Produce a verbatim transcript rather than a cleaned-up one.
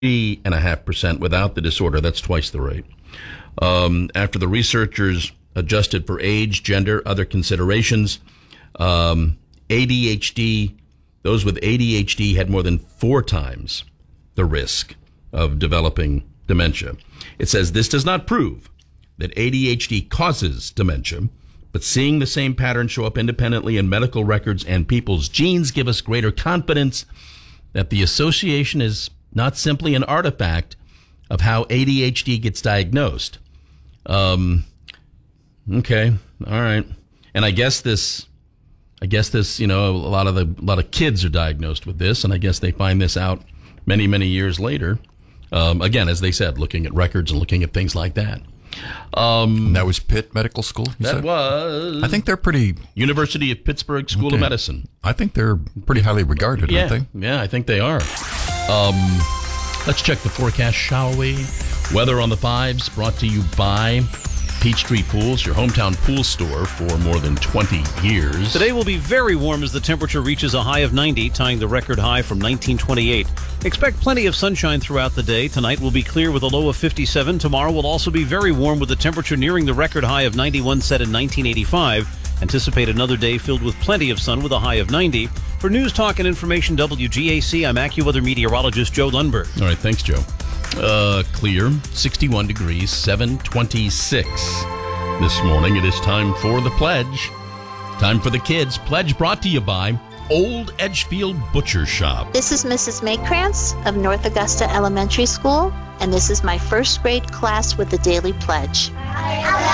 three point five percent without the disorder. That's twice the rate. Um, after the researchers adjusted for age, gender, other considerations, um, A D H D, those with A D H D had more than four times the risk of developing dementia. It says this does not prove that A D H D causes dementia, but seeing the same pattern show up independently in medical records and people's genes give us greater confidence that the association is not simply an artifact of how A D H D gets diagnosed. Um, okay, all right. And I guess this, I guess this, you know, a lot of the, a lot of kids are diagnosed with this, and I guess they find this out many, many years later. Um, again, as they said, looking at records and looking at things like that. Um, and that was Pitt Medical School? You that said? was. I think they're pretty... University of Pittsburgh School okay. of Medicine. I think they're pretty highly regarded, yeah, aren't they? Yeah, I think they are. Um, let's check the forecast, shall we? Weather on the fives, brought to you by Peachtree Pools, your hometown pool store for more than twenty years. Today will be very warm as the temperature reaches a high of ninety, tying the record high from nineteen twenty-eight. Expect plenty of sunshine throughout the day. Tonight will be clear with a low of fifty-seven. Tomorrow will also be very warm with the temperature nearing the record high of ninety-one set in nineteen eighty-five. Anticipate another day filled with plenty of sun with a high of ninety. For News Talk and Information W G A C, I'm AccuWeather meteorologist Joe Lundberg. All right, thanks, Joe. Uh, clear, sixty-one degrees, seven twenty-six. This morning, it is time for the pledge. Time for the kids. Pledge brought to you by Old Edgefield Butcher Shop. This is Missus Maykrantz of North Augusta Elementary School, and this is my first grade class with the Daily Pledge.